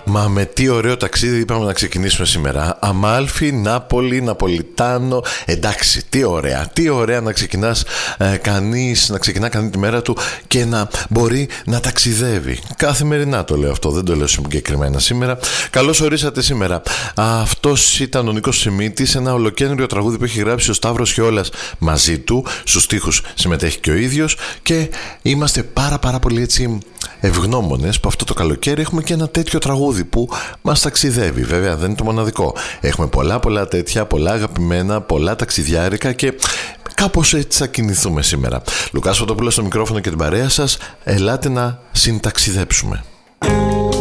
Μα με τι ωραίο ταξίδι είπαμε να ξεκινήσουμε σήμερα. Αμάλφι, Νάπολη, Ναπολιτάνο. Εντάξει, τι ωραία να ξεκινάς να ξεκινά κανείς τη μέρα του και να μπορεί να ταξιδεύει. Καθημερινά το λέω αυτό, δεν το λέω συγκεκριμένα σήμερα. Καλώς ορίσατε σήμερα. Αυτός ήταν ο Νίκος Σιμίτης, ένα ολοκένουργιο τραγούδι που έχει γράψει ο Σταύρος Χιόλας μαζί του. Στους στίχους συμμετέχει και ο ίδιος και είμαστε πάρα πολύ έτσι ευγνώμονες που αυτό το καλοκαίρι έχουμε και ένα τέτοιο τραγούδι που μας ταξιδεύει. Βέβαια δεν είναι το μοναδικό. Έχουμε πολλά τέτοια, πολλά αγαπημένα, πολλά ταξιδιάρικα και κάπως έτσι θα κινηθούμε σήμερα. Λουκάς Φωτόπουλος στο μικρόφωνο και την παρέα σας. Ελάτε να συνταξιδέψουμε.